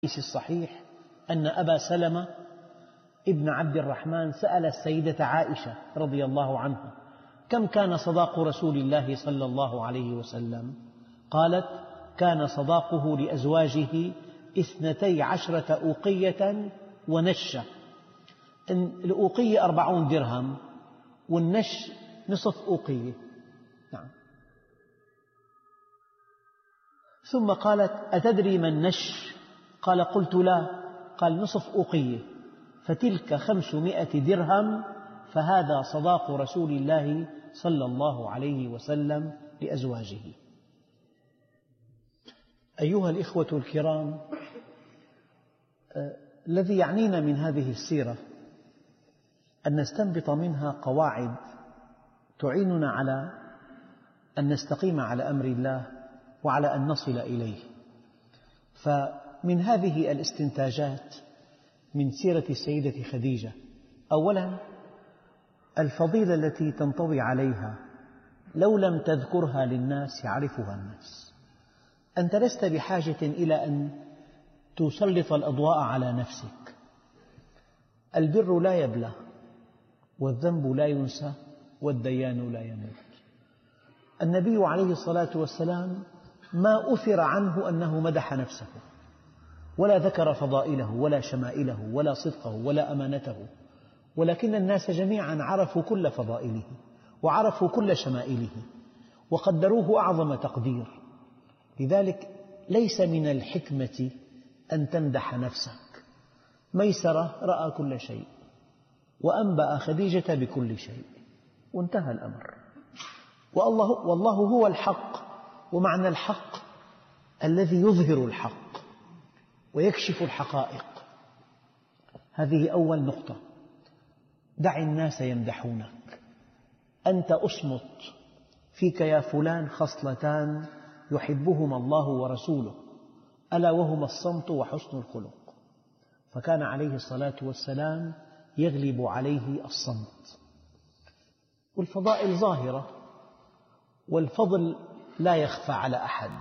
الصحيح أن أبا سلمة ابن عبد الرحمن سأل السيدة عائشة رضي الله عنها: كم كان صداق رسول الله صلى الله عليه وسلم؟ قالت: كان صداقه لأزواجه 12 أوقية ونشة. الأوقية 40 درهم والنش نصف أوقية. نعم. ثم قالت: أتدري ما النش؟ قال: قلت لا. قال: نصف أوقية، فتلك 500 درهم، فهذا صداق رسول الله صلى الله عليه وسلم لأزواجه. أيها الإخوة الكرام، الذي يعنينا من هذه السيرة أن نستنبط منها قواعد تعيننا على أن نستقيم على أمر الله وعلى أن نصل إليه. فمن هذه الاستنتاجات من سيرة السيدة خديجة: أولاً، الفضيلة التي تنطوي عليها لو لم تذكرها للناس يعرفها الناس. أنت لست بحاجة إلى أن تسلط الأضواء على نفسك. البر لا يبلى، والذنب لا ينسى، والديان لا يموت. النبي عليه الصلاة والسلام ما أثر عنه أنه مدح نفسه، ولا ذكر فضائله ولا شمائله ولا صدقه ولا أمانته، ولكن الناس جميعا عرفوا كل فضائله وعرفوا كل شمائله وقدروه أعظم تقدير. لذلك ليس من الحكمة أن تمدح نفسك. ميسرة رأى كل شيء وأنبأ خديجة بكل شيء، وانتهى الأمر. والله هو الحق، ومعنى الحق الذي يظهر الحق ويكشف الحقائق. هذه أول نقطة. دع الناس يمدحونك، أنت أصمت. فيك يا فلان خصلتان يحبهما الله ورسوله، ألا وهما الصمت وحسن الخلق. فكان عليه الصلاة والسلام يغلب عليه الصمت. والفضائل ظاهرة، والفضل لا يخفى على أحد،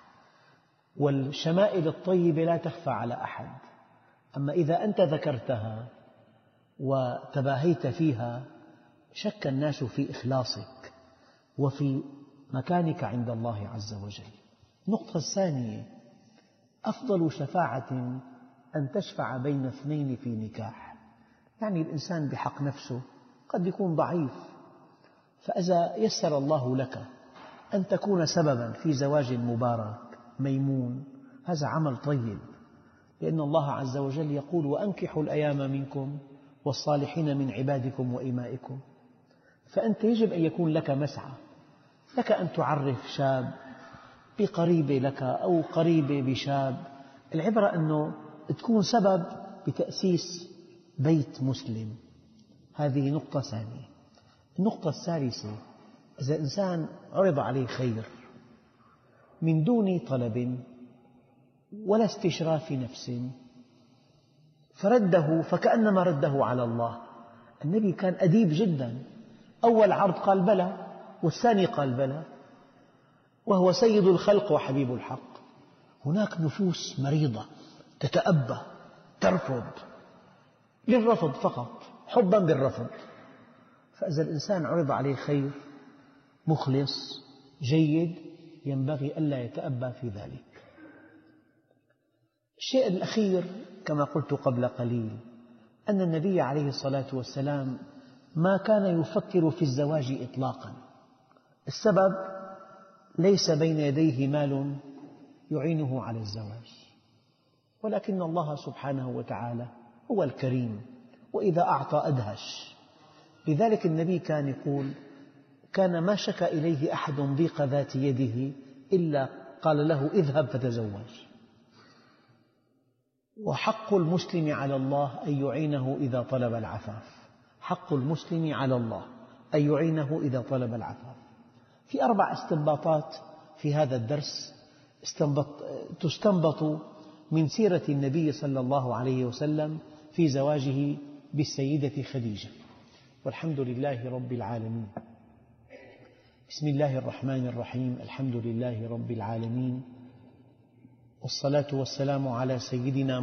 والشمائل الطيبة لا تخفى على أحد. أما إذا أنت ذكرتها وتباهيت فيها شك الناس في إخلاصك وفي مكانك عند الله عز وجل. النقطة الثانية: أفضل شفاعة أن تشفع بين اثنين في نكاح. يعني الإنسان بحق نفسه قد يكون ضعيف، فإذا يسر الله لك أن تكون سببا في زواج مبارك ميمون، هذا عمل طيب، لأن الله عز وجل يقول: وأنكحوا الأيام منكم والصالحين من عبادكم وإمائكم. فأنت يجب أن يكون لك مسعى، لك أن تعرف شاب بقريبة لك أو قريبة بشاب. العبرة أنه تكون سبب بتأسيس بيت مسلم. هذه نقطة ثانية. النقطة الثالثة: إذا إنسان عرض عليه خير من دون طلب ولا استشراف نفس فرده، فكأنما رده على الله. النبي كان أديب جدا. أول عرض قال بلى، والثاني قال بلى، وهو سيد الخلق وحبيب الحق. هناك نفوس مريضة تتأبى، ترفض للرفض فقط، حبا بالرفض. فإذا الإنسان عرض عليه خير مخلص جيد ينبغي ألا يتأبى في ذلك. الشيء الأخير كما قلت قبل قليل أن النبي عليه الصلاة والسلام ما كان يفكر في الزواج إطلاقا. السبب: ليس بين يديه مال يعينه على الزواج، ولكن الله سبحانه وتعالى هو الكريم، وإذا أعطى أدهش. لذلك النبي كان يقول: كان ما شكى إليه أحد ضيق ذات يده إلا قال له: اذهب فتزوج. وحق المسلم على الله أن يعينه إذا طلب العفاف. حق المسلم على الله أن يعينه إذا طلب العفاف. في 4 استنباطات في هذا الدرس تستنبط من سيرة النبي صلى الله عليه وسلم في زواجه بالسيدة خديجة. والحمد لله رب العالمين. بسم الله الرحمن الرحيم. الحمد لله رب العالمين، والصلاة والسلام على سيدنا